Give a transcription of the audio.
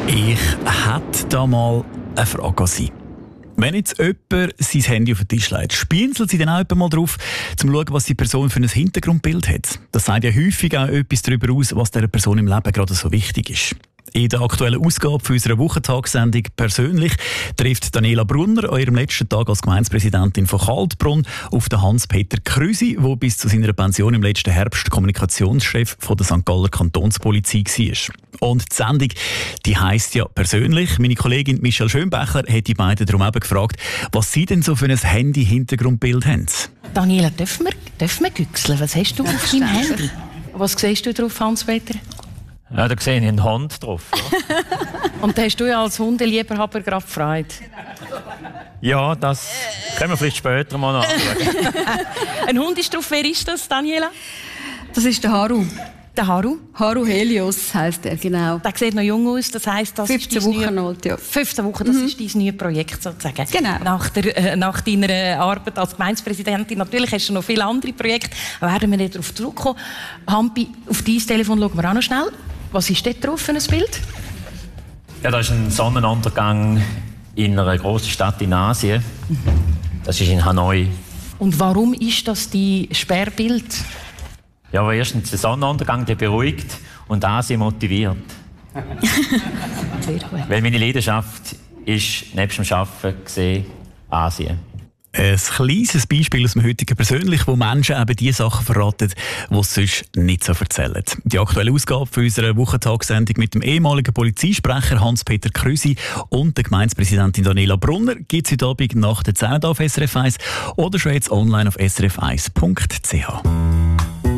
Ich hätte da mal eine Frage an Sie. Wenn jetzt jemand sein Handy auf den Tisch legt, spienzelt Sie dann auch jemand mal drauf, um zu schauen, was die Person für ein Hintergrundbild hat? Das sagt ja häufig auch etwas darüber aus, was dieser Person im Leben gerade so wichtig ist. In der aktuellen Ausgabe für unserer Wochentagssendung «Persönlich» trifft Daniela Brunner an ihrem letzten Tag als Gemeindepräsidentin von Kaltbrunn auf den Hans-Peter Krüsi, der bis zu seiner Pension im letzten Herbst Kommunikationschef von der St. Galler Kantonspolizei war. Und die Sendung, die heisst ja «Persönlich». Meine Kollegin Michelle Schönbecher hat die beiden darum eben gefragt, was sie denn so für ein Handy-Hintergrundbild haben. Daniela, dürfen wir güchseln? Was hast du auf deinem Handy? Was siehst du drauf, Hans-Peter? Ja, da sehe ich einen Hund drauf. Ja. Und da hast du ja als Hundeliebhaber gerade Freude. Ja, das können wir vielleicht später mal nachschauen. Ein Hund ist drauf. Wer ist das, Daniela? Das ist der Haru. Der Haru? Haru Helios heisst er, genau. Der sieht noch jung aus, das heisst, das 15 ist Wochen alt, ja. 15 Wochen, das ist dein neues Projekt sozusagen. Genau. Nach deiner Arbeit als Gemeindepräsidentin. Natürlich hast du noch viele andere Projekte, aber werden wir nicht darauf zurückkommen. Hampi, auf dein Telefon schauen wir auch noch schnell. Was ist dort drauf für ein Bild? Ja, das ist ein Sonnenuntergang in einer grossen Stadt in Asien. Das ist in Hanoi. Und warum ist das dein Sperrbild? Ja, aber erstens, der Sonnenuntergang, der beruhigt und Asien motiviert. Sehr gut. Weil meine Leidenschaft ist, nebst dem Arbeiten gesehen, Asien. Ein kleines Beispiel aus dem heutigen Persönlich, wo Menschen eben die Sachen verraten, die sie sonst nicht so erzählen. Die aktuelle Ausgabe für unsere Wochentagssendung mit dem ehemaligen Polizeisprecher Hans-Peter Krüsi und der Gemeindepräsidentin Daniela Brunner gibt es heute Abend nach der 10 auf SRF 1 oder schon jetzt online auf srf1.ch.